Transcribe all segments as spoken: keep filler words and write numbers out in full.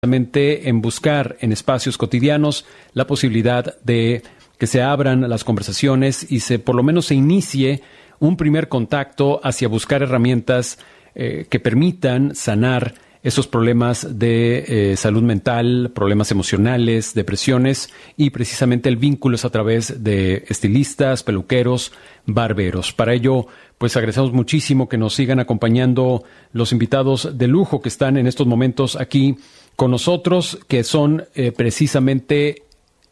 en buscar en espacios cotidianos la posibilidad de que se abran las conversaciones y se por lo menos se inicie un primer contacto hacia buscar herramientas eh, que permitan sanar esos problemas de eh, salud mental, problemas emocionales, depresiones, y precisamente el vínculo es a través de estilistas, peluqueros, barberos. Para ello, pues agradecemos muchísimo que nos sigan acompañando los invitados de lujo que están en estos momentos aquí con nosotros, que son eh, precisamente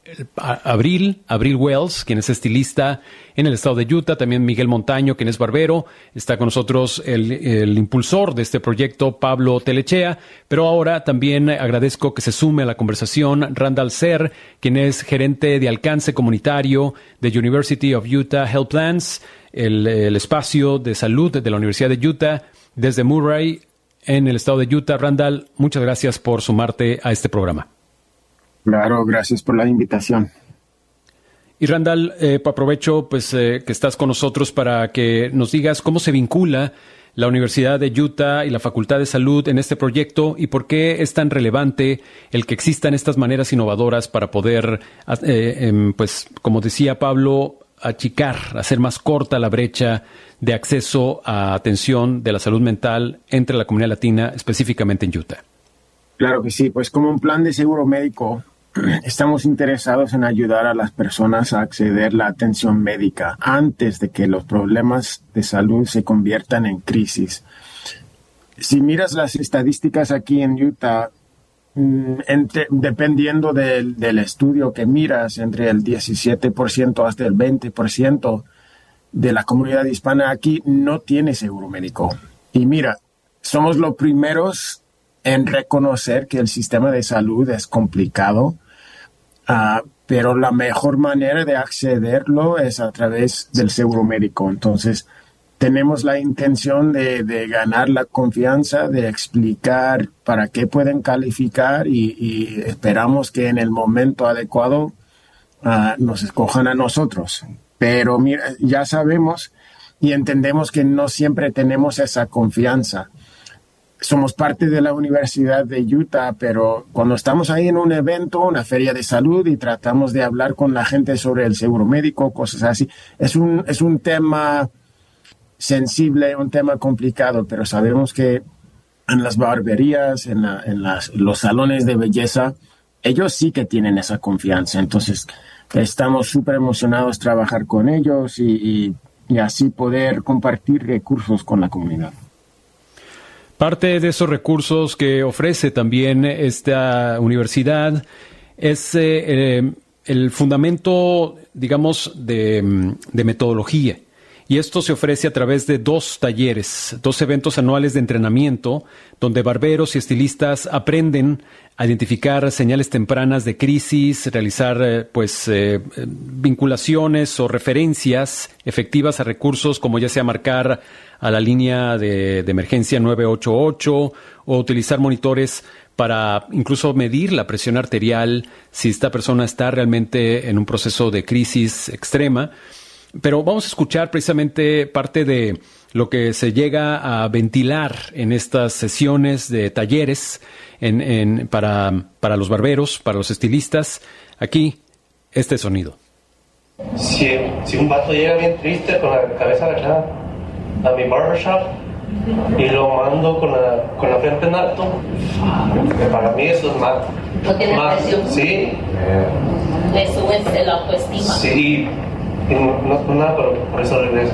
Abril, Abril Wells, quien es estilista en el estado de Utah, también Miguel Montaño, quien es barbero, está con nosotros el, el impulsor de este proyecto, Pablo Telechea, pero ahora también agradezco que se sume a la conversación Randall Ser, quien es gerente de alcance comunitario de University of Utah Health Plans, el, el espacio de salud de la Universidad de Utah, desde Murray, en el estado de Utah. Randall, muchas gracias por sumarte a este programa. Claro, gracias por la invitación. Y Randall, eh, aprovecho pues eh, que estás con nosotros para que nos digas cómo se vincula la Universidad de Utah y la Facultad de Salud en este proyecto y por qué es tan relevante el que existan estas maneras innovadoras para poder, eh, eh, pues como decía Pablo, achicar, hacer más corta la brecha de acceso a atención de la salud mental entre la comunidad latina, específicamente en Utah. Claro que sí, pues como un plan de seguro médico, estamos interesados en ayudar a las personas a acceder a la atención médica antes de que los problemas de salud se conviertan en crisis. Si miras las estadísticas aquí en Utah, entre, dependiendo del, del estudio que miras, entre el diecisiete por ciento hasta el veinte por ciento de la comunidad hispana aquí no tiene seguro médico. Y mira, somos los primeros en reconocer que el sistema de salud es complicado, uh, pero la mejor manera de accederlo es a través del seguro médico. Entonces, tenemos la intención de, de ganar la confianza, de explicar para qué pueden calificar y, y esperamos que en el momento adecuado uh, nos escojan a nosotros. Pero mira, ya sabemos y entendemos que no siempre tenemos esa confianza. Somos parte de la Universidad de Utah, pero cuando estamos ahí en un evento, una feria de salud y tratamos de hablar con la gente sobre el seguro médico, cosas así, es un, es un tema sensible, un tema complicado, pero sabemos que en las barberías, en, la, en las, los salones de belleza, ellos sí que tienen esa confianza. Entonces, estamos súper emocionados de trabajar con ellos y, y, y así poder compartir recursos con la comunidad. Parte de esos recursos que ofrece también esta universidad es eh, eh, el fundamento, digamos, de, de metodología. Y esto se ofrece a través de dos talleres, dos eventos anuales de entrenamiento, donde barberos y estilistas aprenden a identificar señales tempranas de crisis, realizar eh, pues eh, vinculaciones o referencias efectivas a recursos como ya sea marcar a la línea de, de emergencia nueve ocho ocho o utilizar monitores para incluso medir la presión arterial si esta persona está realmente en un proceso de crisis extrema. Pero vamos a escuchar precisamente parte de lo que se llega a ventilar en estas sesiones de talleres en, en, para, para los barberos, para los estilistas. Aquí, este sonido. Si, si un vato llega bien triste, con la cabeza agachada, a mi barbershop y lo mando con la, con la frente en alto, para mí eso es mal. ¿No tiene presión? Sí. Le sube la autoestima. Sí. No, no es nada, pero por eso regreso.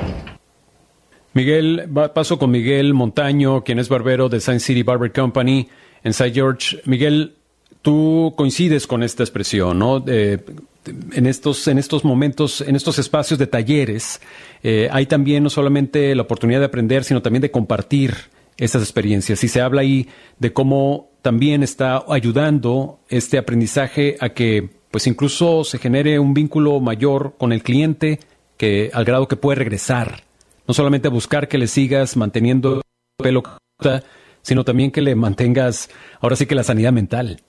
Miguel, paso con Miguel Montaño, quien es barbero de Sign City Barber Company en Saint George. Miguel, tú coincides con esta expresión, ¿no? Eh, en estos, en estos momentos, en estos espacios de talleres, eh, hay también no solamente la oportunidad de aprender, sino también de compartir estas experiencias. Y se habla ahí de cómo también está ayudando este aprendizaje a que pues incluso se genere un vínculo mayor con el cliente que al grado que puede regresar. No solamente buscar que le sigas manteniendo el pelo, sino también que le mantengas, ahora sí que la sanidad mental.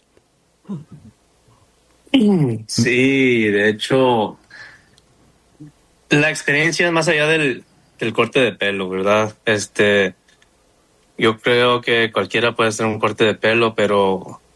Sí, de hecho, la experiencia es más allá del, del corte de pelo, ¿verdad? Este, yo creo que cualquiera puede hacer un corte de pelo, pero